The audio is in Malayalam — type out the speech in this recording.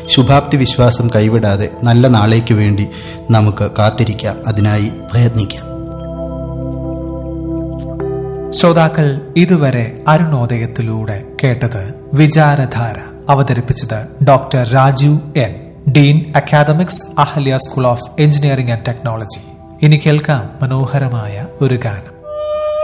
ശുഭാപ്തി വിശ്വാസം കൈവിടാതെ നല്ല നാളേക്ക് വേണ്ടി നമുക്ക് കാത്തിരിക്കാം, അതിനായി പ്രയത്നിക്കാം. ശ്രോതാക്കൾ ഇതുവരെ അരുണോദയത്തിലൂടെ കേട്ടത് വിചാരധാര. അവതരിപ്പിച്ചത് doctor Rajeev N, Dean academics, Ahalya school of engineering and technology. ഇനി കേൾക്കാം മനോഹരമായ ഒരു ഗാനം.